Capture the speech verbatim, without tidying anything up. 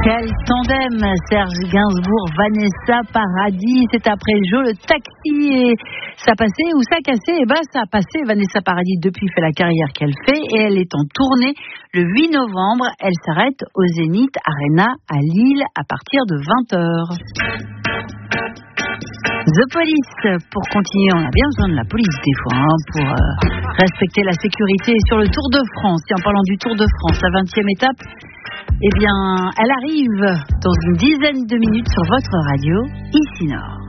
Quel tandem, Serge Gainsbourg, Vanessa Paradis. C'est après Joe le taxi et ça passait ou ça cassait. Et ben ça a passé. Vanessa Paradis depuis fait la carrière qu'elle fait et elle est en tournée le huit novembre. Elle s'arrête au Zénith Arena à Lille à partir de vingt heures. The Police, pour continuer, on a bien besoin de la police des fois hein, pour euh, respecter la sécurité sur le Tour de France. Et en parlant du Tour de France, la vingtième étape, eh bien, elle arrive dans une dizaine de minutes sur votre radio, ici Nord.